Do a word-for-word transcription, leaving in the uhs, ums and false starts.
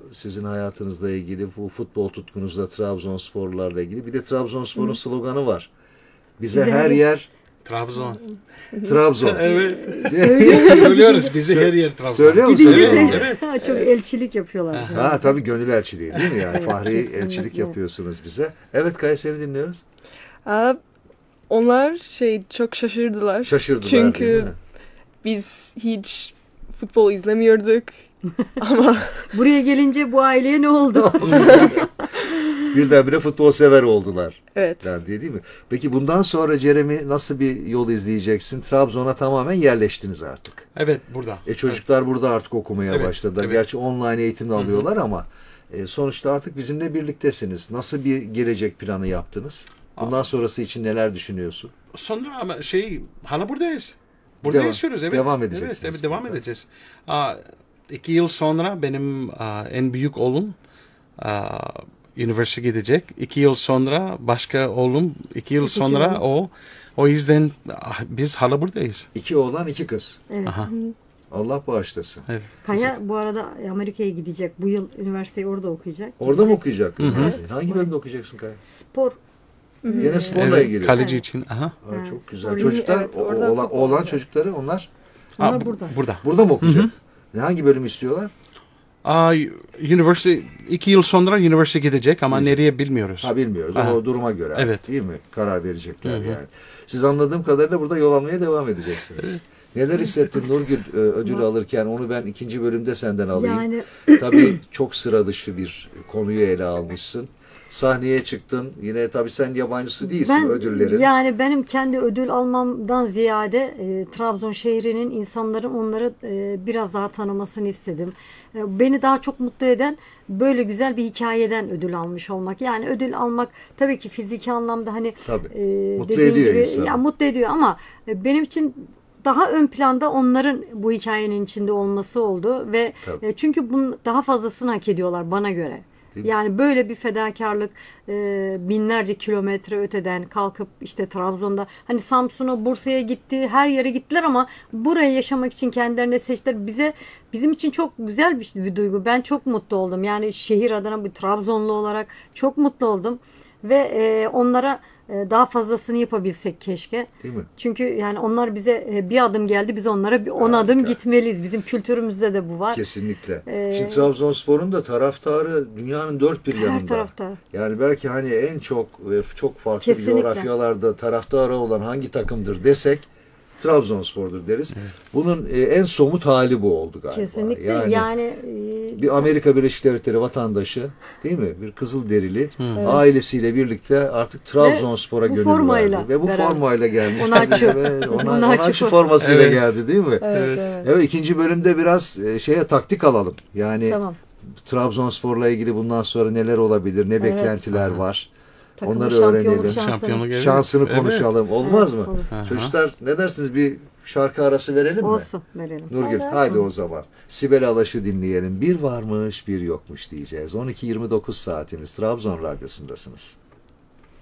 sizin hayatınızla ilgili, bu futbol tutkunuzla, Trabzonsporlarla ilgili. Bir de Trabzonspor'un sloganı var. Bize, Bize her yer Trabzon. Trabzon. Evet. Söylüyoruz. Bize her yer Trabzon. Söylüyor musunuz? Evet. Evet. Ha, çok elçilik yapıyorlar. Ha tabii, gönül elçiliği değil mi yani? Evet, Fahri kesinlikle. elçilik yapıyorsunuz bize. Evet Kaya, seni dinliyoruz. Aa, onlar şey çok şaşırdılar. Şaşırdılar değil Çünkü mi? biz hiç futbol izlemiyorduk. Ama Buraya gelince bu aileye ne oldu? Birdenbire futbol sever oldular. evet. Yani değil mi? Peki bundan sonra Jeremy nasıl bir yol izleyeceksin? Trabzon'a tamamen yerleştiniz artık. Evet, burada. E çocuklar evet. burada artık okumaya evet, başladılar. Evet. Gerçi online eğitimde alıyorlar ama e, sonuçta artık bizimle birliktesiniz. Nasıl bir gelecek planı yaptınız? Bundan sonrası için neler düşünüyorsun? Sonra ama şey, hala buradayız. Burada devam, yaşıyoruz. Evet. Devam edeceksiniz. Evet, evet devam edeceğiz. Aa, iki yıl sonra benim aa, en büyük oğlum aa, üniversite gidecek. İki yıl sonra başka oğlum, iki yıl İki sonra yıl. o. O yüzden ah, biz hala buradayız. İki oğlan, iki kız. Evet. Aha. Allah bağışlasın. Evet. Kaya bu arada Amerika'ya gidecek. Bu yıl üniversiteyi orada okuyacak. Orada Gidecek. mı okuyacak? üniversiteyi? Evet. Hangi bölümde okuyacaksın Kaya? Spor. Yine sporla Evet, ilgili. kaleci Evet. için. Aha. Aa, Ha, çok spor güzel. ilgili. Çocuklar, Evet, o- orada oğlan, futbol oğlan oynuyor. çocukları onlar Onlar Aa, bu- burada. Burada. burada mı okuyacak? Ne, hangi bölüm istiyorlar? Aa, üniversite iki yıl sonra üniversite gidecek ama Gidecek. nereye bilmiyoruz. Ha bilmiyoruz. Aha. O duruma göre. Evet. Artık, değil mi? Karar verecekler Hı hı. yani. Siz anladığım kadarıyla burada yol almaya devam edeceksiniz. Neler hissettin Nurgül e, ödülü alırken? Onu ben ikinci bölümde senden alayım. Yani Tabii çok sıra dışı bir konuyu ele almışsın. Sahneye çıktın. Yine tabii sen yabancısı değilsin ben ödüllerin. yani benim kendi ödül almamdan ziyade e, Trabzon şehrinin insanların onları e, biraz daha tanımasını istedim. E, beni daha çok mutlu eden böyle güzel bir hikayeden ödül almış olmak. Yani ödül almak tabii ki fiziki anlamda hani Tabii. e, Mutlu dediğin ediyor gibi, insanı. ya mutlu ediyor ama e, benim için daha ön planda onların bu hikayenin içinde olması oldu ve Tabii. e, çünkü bunun daha fazlasını hak ediyorlar bana göre. Değil mi? Yani böyle bir fedakarlık e, binlerce kilometre öteden kalkıp işte Trabzon'da hani Samsun'a, Bursa'ya gitti, her yere gittiler ama burayı yaşamak için kendilerine seçtiler. Bize bizim için çok güzel bir, bir duygu. Ben çok mutlu oldum. Yani şehir adına bir Trabzonlu olarak çok mutlu oldum ve e, onlara e, daha fazlasını yapabilsek keşke. Değil mi? Çünkü yani onlar bize e, bir adım geldi, biz onlara bir on Harika. adım gitmeliyiz. Bizim kültürümüzde de bu var. Kesinlikle. Ee, Şimdi Trabzonspor'un da taraftarı dünyanın dört bir Her yanında. tarafta. Yani belki hani en çok ve çok farklı Kesinlikle. coğrafyalarda taraftarı olan hangi takımdır desek Trabzonspor'dur deriz. Bunun e, en somut hali bu oldu galiba. Kesinlikle. Yani, Yani, e, bir Amerika Birleşik Devletleri vatandaşı değil mi? Bir Kızılderili ailesiyle birlikte artık Trabzonspor'a bu gönül formayla verdi. Ve bu beraber. formayla gelmiş. Onaçu. Ve ona, Onaçu Onaçu for- formasıyla Evet. geldi değil mi? evet, evet. Evet, ikinci bölümde biraz e, şeye taktik alalım. Yani Tamam. Trabzonspor'la ilgili bundan sonra neler olabilir, ne Evet. beklentiler var. Takımın Onları şampiyonluk öğrenelim. şansını. Şampiyonluk evet. Şansını Evet. konuşalım. Olmaz Evet, mı? olur. Aha. Çocuklar ne dersiniz, bir şarkı arası verelim mi? Olsun verelim. Nurgül Olur. haydi o zaman. Sibel Alaş'ı dinleyelim. Bir varmış bir yokmuş diyeceğiz. on iki yirmi dokuz saatimiz Trabzon Radyosu'ndasınız.